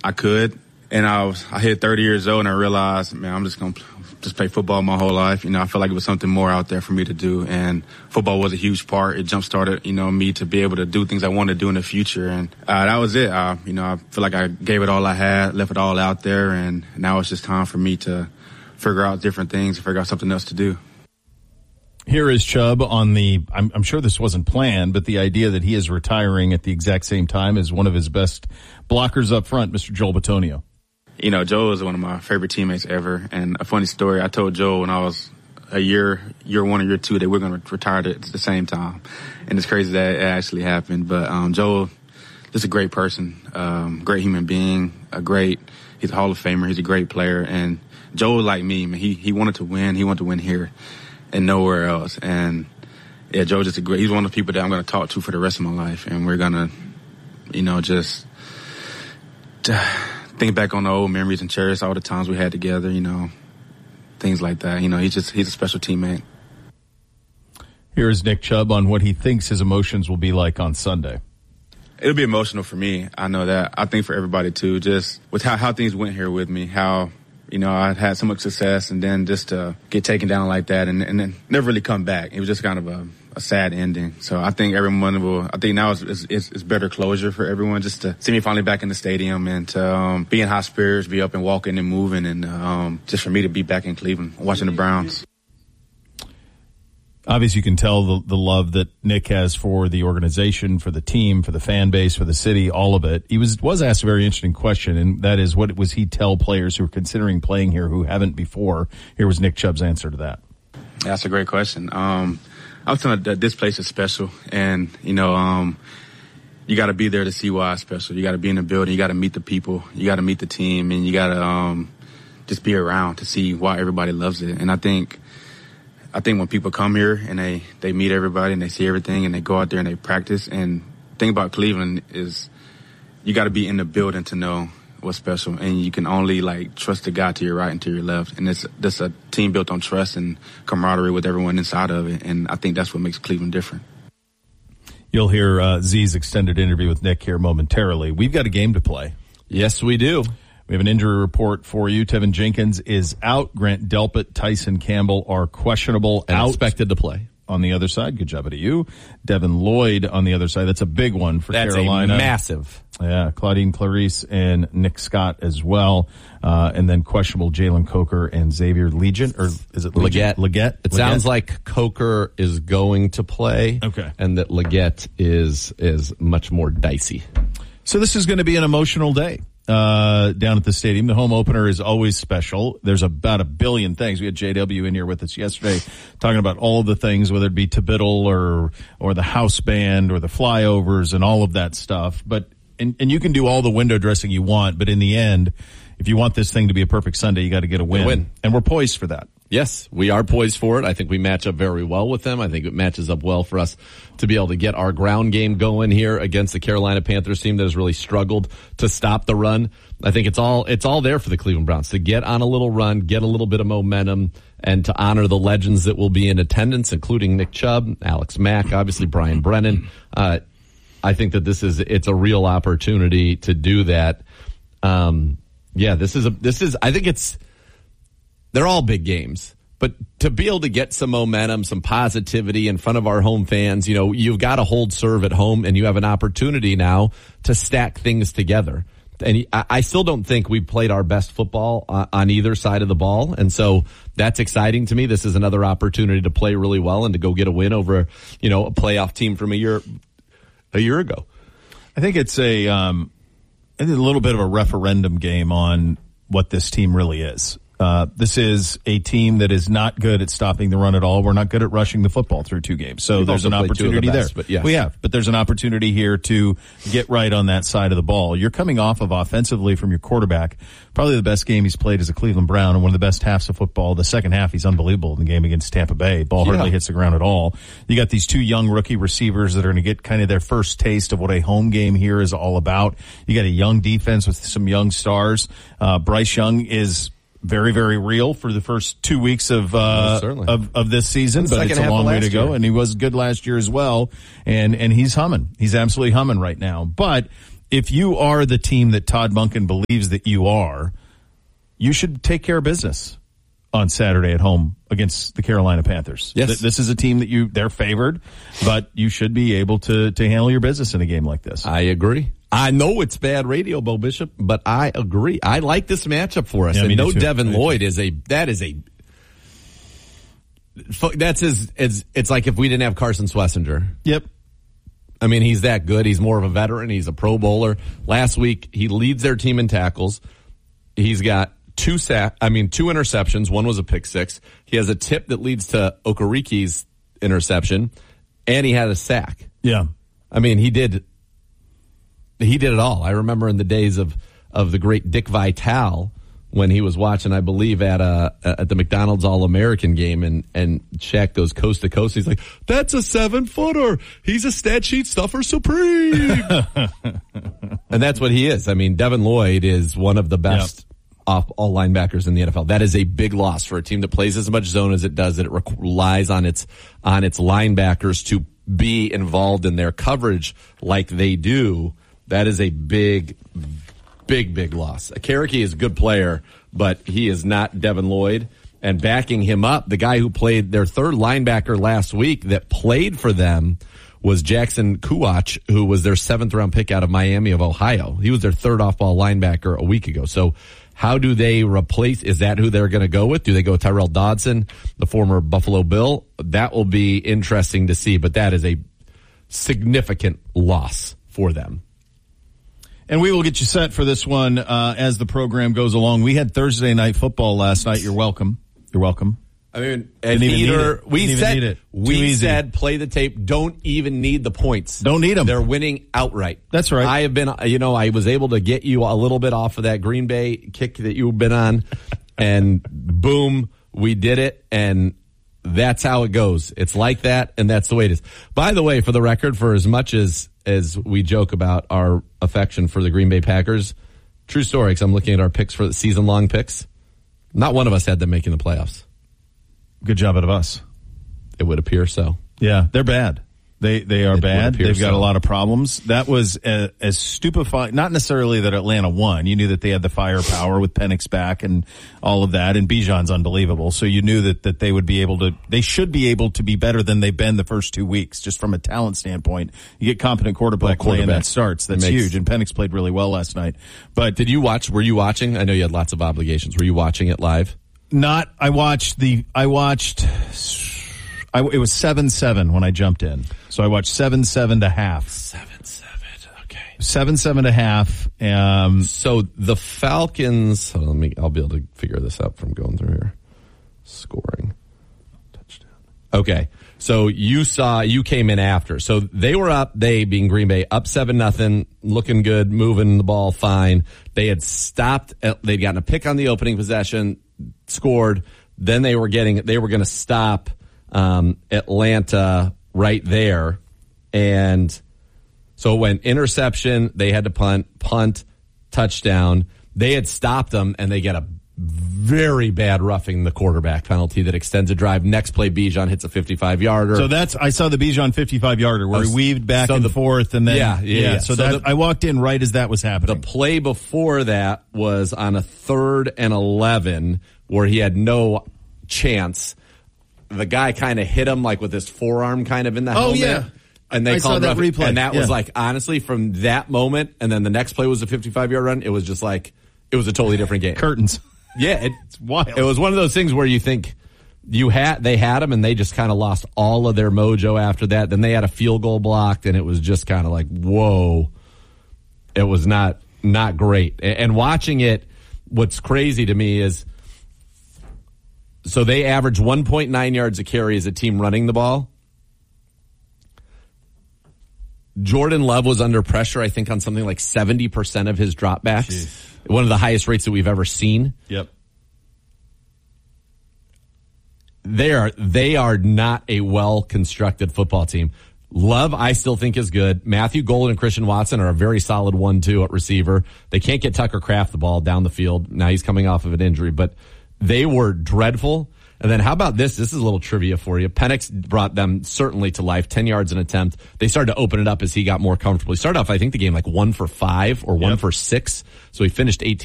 I could. And I hit 30 years old and I realized, man, I'm just going to just play football my whole life. I felt like it was something more out there for me to do. And football was a huge part. It jump-started, me to be able to do things I wanted to do in the future. And that was it. I feel like I gave it all I had, left it all out there. And now it's just time for me to figure out different things and figure out something else to do. Here is Chubb on I'm sure this wasn't planned, but the idea that he is retiring at the exact same time as one of his best blockers up front, Mr. Joel Bitonio. Joel is one of my favorite teammates ever. And a funny story, I told Joel when I was year one or year two that we're going to retire at the same time. And it's crazy that it actually happened. But Joel is a great person, great human being, he's a Hall of Famer. He's a great player. And Joel, like me, man, he wanted to win. He wanted to win here and nowhere else. And yeah, Joel's just he's one of the people that I'm going to talk to for the rest of my life. And we're going to, just think back on the old memories and cherish all the times we had together, things like that. He's a special teammate. Here is Nick Chubb on what he thinks his emotions will be like on Sunday. It'll be emotional for me. I know that. I think for everybody too, just with how things went here with me, how, I had so much success and then just to get taken down like that and then never really come back. It was just kind of a sad ending. So I think I think now it's better closure for everyone just to see me finally back in the stadium and to be in high spirits, be up and walking and moving and just for me to be back in Cleveland watching the Browns. Obviously, you can tell the love that Nick has for the organization, for the team, for the fan base, for the city, all of it. He was asked a very interesting question, and that is, what was he tell players who are considering playing here who haven't before? Here was Nick Chubb's answer to that. That's a great question. I was telling that this place is special, and, you got to be there to see why it's special. You got to be in the building. You got to meet the people. You got to meet the team, and you got to just be around to see why everybody loves it. And I think when people come here and they meet everybody and they see everything and they go out there and they practice, and the thing about Cleveland is you got to be in the building to know what's special, and you can only trust the guy to your right and to your left. And it's just a team built on trust and camaraderie with everyone inside of it. And I think that's what makes Cleveland different. You'll hear Z's extended interview with Nick here momentarily. We've got a game to play. Yes, we do. We have an injury report for you. Tevin Jenkins is out. Grant Delpit, Tyson Campbell are questionable. And out. Expected to play. On the other side, good job to you. Devin Lloyd on the other side. That's a big one for Carolina. That's massive. Yeah, Claudine Clarice and Nick Scott as well. And then questionable Jalen Coker and Xavier Leggett, or is it Leggett? It sounds like Coker is going to play. Okay. And that Leggett is much more dicey. So this is going to be an emotional day. Down at the stadium. The home opener is always special. There's about a billion things. We had JW in here with us yesterday talking about all of the things, whether it be Tabittle or the house band or the flyovers and all of that stuff. But, and you can do all the window dressing you want, but in the end, if you want this thing to be a perfect Sunday, you got to get a win. And we're poised for that. Yes, we are poised for it. I think we match up very well with them. I think it matches up well for us to be able to get our ground game going here against the Carolina Panthers team that has really struggled to stop the run. I think it's all there for the Cleveland Browns to get on a little run, get a little bit of momentum, and to honor the legends that will be in attendance, including Nick Chubb, Alex Mack, obviously Brian Brennan. I think that it's a real opportunity to do that. They're all big games, but to be able to get some momentum, some positivity in front of our home fans, you've got to hold serve at home, and you have an opportunity now to stack things together. And I still don't think we played our best football on either side of the ball. And so that's exciting to me. This is another opportunity to play really well and to go get a win over, a playoff team from a year ago. I think it's a little bit of a referendum game on what this team really is. This is a team that is not good at stopping the run at all. We're not good at rushing the football through two games. So there's an opportunity there. But yes. We have, but there's an opportunity here to get right on that side of the ball. You're coming off of offensively from your quarterback, probably the best game he's played as a Cleveland Brown and one of the best halves of football. The second half, he's unbelievable in the game against Tampa Bay. Ball hardly hits the ground at all. You got these two young rookie receivers that are going to get kind of their first taste of what a home game here is all about. You got a young defense with some young stars. Bryce Young is very, very real for the first 2 weeks of this season, but it's a long way to go. And he was good last year as well. And he's humming. He's absolutely humming right now. But if you are the team that Todd Monken believes that you are, you should take care of business on Saturday at home against the Carolina Panthers. Yes. This is a team that they're favored, but you should be able to handle your business in a game like this. I agree. I know it's bad radio, Bo Bishop, but I agree. I like this matchup for us. Yeah, and no Devin Lloyd it's like if we didn't have Carson Schlesinger. Yep. I mean, he's that good. He's more of a veteran. He's a Pro Bowler. Last week, he leads their team in tackles. He's got two interceptions. One was a pick six. He has a tip that leads to Okoriki's interception, and he had a sack. Yeah. I mean, he did it all. I remember in the days of the great Dick Vitale when he was watching, I believe, at the McDonald's All-American game, and Shaq goes coast to coast. He's like, "That's a 7-footer. He's a stat sheet stuffer supreme." And that's what he is. I mean, Devin Lloyd is one of the best off all linebackers in the NFL. That is a big loss for a team that plays as much zone as it does. That it relies on its linebackers to be involved in their coverage like they do. That is a big loss. Cherokee is a good player, but he is not Devin Lloyd. And backing him up, the guy who played their third linebacker last week that played for them was Jackson Kuwach, who was their 7th-round pick out of Miami of Ohio. He was their third off-ball linebacker a week ago. So how do they replace? Is that who they're going to go with? Do they go with Tyrell Dodson, the former Buffalo Bill? That will be interesting to see, but that is a significant loss for them. And we will get you set for this one as the program goes along. We had Thursday night football last night. You're welcome. You're welcome. I mean, we said play the tape. Don't even need the points. Don't need them. They're winning outright. That's right. I have been, I was able to get you a little bit off of that Green Bay kick that you've been on, and boom, we did it. And that's how it goes. It's like that, and that's the way it is. By the way, for the record, for as much as we joke about our affection for the Green Bay Packers, true story, because I'm looking at our picks for the season-long picks. Not one of us had them making the playoffs. Good job out of us. It would appear so. Yeah, they're bad. They are bad. They've got a lot of problems. That was as stupefying, not necessarily that Atlanta won. You knew that they had the firepower with Penix back and all of that, and Bijan's unbelievable. So you knew that they would be able to, they should be able to be better than they've been the first 2 weeks, just from a talent standpoint. You get competent quarterback play and that starts. That's huge. And Penix played really well last night. But were you watching? I know you had lots of obligations. Were you watching it live? It was 7-7 when I jumped in. So I watched 7-7 to half. 7-7, okay. 7-7 to half. So the Falcons, I'll be able to figure this out from going through here. Scoring. Touchdown. Okay. So you came in after. So they were up, they being Green Bay, up 7-0, looking good, moving the ball fine. They had stopped, they'd gotten a pick on the opening possession, scored. Then they were going to stop Atlanta right there. And so it went interception, they had to punt, touchdown. They had stopped them, and they get a very bad roughing the quarterback penalty that extends a drive. Next play, Bijan hits a 55-yarder. So I saw the Bijan 55-yarder where he weaved back and forth, and then yeah. So I walked in right as that was happening. The play before that was on a 3rd and 11 where he had no chance. The guy kind of hit him like with his forearm kind of in the helmet. Oh, yeah. And they called that replay. And that was like, honestly, from that moment, and then the next play was a 55-yard run, it was just like, it was a totally different game. Curtains. Yeah. It's wild. It was one of those things where you think they had him, and they just kind of lost all of their mojo after that. Then they had a field goal blocked, and it was just kind of like, whoa. It was not great. And watching it, what's crazy to me is, so they average 1.9 yards a carry as a team running the ball. Jordan Love was under pressure, I think, on something like 70% of his dropbacks. Jeez. One of the highest rates that we've ever seen. Yep. They are not a well-constructed football team. Love, I still think, is good. Matthew Golden and Christian Watson are a very solid 1-2 at receiver. They can't get Tucker Kraft the ball down the field. Now he's coming off of an injury, but they were dreadful. And then how about this? This is a little trivia for you. Penix brought them certainly to life, 10 yards an attempt. They started to open it up as he got more comfortable. He started off, I think, the game like 1 for 5 or 1 for 6. So he finished 18